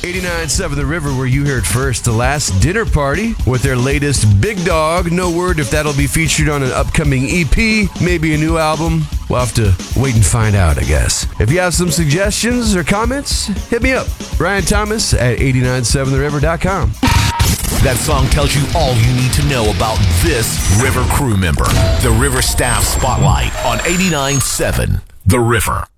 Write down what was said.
89.7 The River, where you heard first. The Last Dinner Party with their latest Big Dog. No word if that'll be featured on an upcoming EP, maybe a new album. We'll have to wait and find out, I guess. If you have some suggestions or comments, hit me up. Ryan Thomas at 897theriver.com. That song tells you all you need to know about this River crew member. The River Staff Spotlight on 89.7 The River.